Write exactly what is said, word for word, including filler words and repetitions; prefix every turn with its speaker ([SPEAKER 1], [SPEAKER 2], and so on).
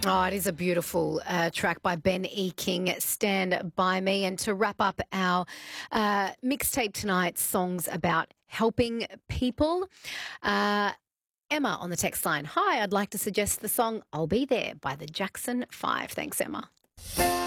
[SPEAKER 1] Oh, it is a beautiful uh, track by Ben E. King, Stand By Me. And to wrap up our uh, mixtape tonight, songs about helping people. Uh, Emma on the text line. Hi, I'd like to suggest the song I'll Be There by the Jackson Five. Thanks, Emma.